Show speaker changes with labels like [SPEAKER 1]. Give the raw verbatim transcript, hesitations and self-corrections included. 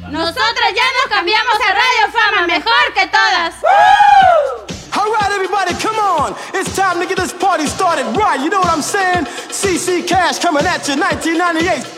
[SPEAKER 1] Nosotros ya nos cambiamos a Radio Fama, mejor que todas.
[SPEAKER 2] All right, everybody, come on. It's time to get this party started right. You know what I'm saying? C C Cash coming at you, nineteen ninety-eight.